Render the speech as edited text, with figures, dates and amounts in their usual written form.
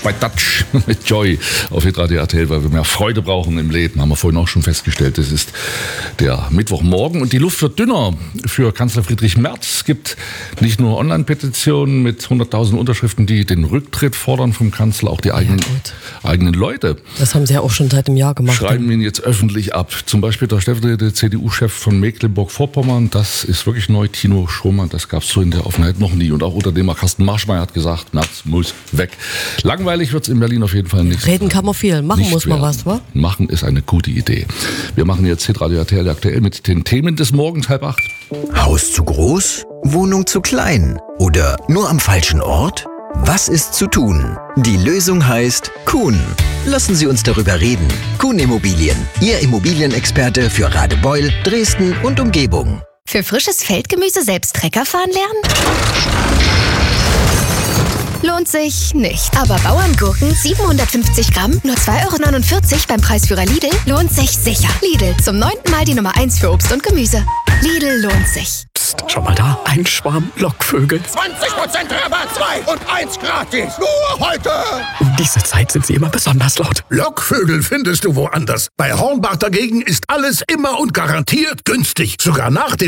bei Dutch mit Joy auf Hitradio RTL, weil wir mehr Freude brauchen im Leben. Haben wir vorhin auch schon festgestellt. Es ist der Mittwochmorgen und die Luft wird dünner für Kanzler Friedrich Merz. Es gibt nicht nur Online-Petitionen mit 100.000 Unterschriften, die den Rücktritt fordern vom Kanzler, auch die eigenen Leute. Das haben sie ja auch schon seit einem Jahr gemacht. Schreiben ihn jetzt öffentlich ab. Zum Beispiel der stellvertretende CDU-Chef von Mecklenburg-Vorpommern. Das ist wirklich neu. Tino Schumann, das gab es so in der Offenheit noch nie. Und auch Unternehmer Carsten Marschmeier hat gesagt, Merz muss weg. Langweilig wird es in Berlin auf jeden Fall nicht. Reden kann man viel, machen muss man was, wa? Machen ist eine gute Idee. Wir machen jetzt Hitradio RTL aktuell mit den Themen des Morgens 7:30. Haus zu groß? Wohnung zu klein? Oder nur am falschen Ort? Was ist zu tun? Die Lösung heißt Kuhn. Lassen Sie uns darüber reden. Kuhn Immobilien, Ihr Immobilienexperte für Radebeul, Dresden und Umgebung. Für frisches Feldgemüse selbst Trecker fahren lernen? Lohnt sich nicht. Aber Bauerngurken 750 Gramm, nur 2,49 € beim Preisführer Lidl, lohnt sich sicher. Lidl, zum 9. Mal die Nummer 1 für Obst und Gemüse. Lidl lohnt sich. Psst, schau mal da, ein Schwarm Lockvögel. 20% Rabatt, 2 und 1 gratis. Nur heute. Um diese Zeit sind sie immer besonders laut. Lockvögel findest du woanders. Bei Hornbach dagegen ist alles immer und garantiert günstig. Sogar nach dem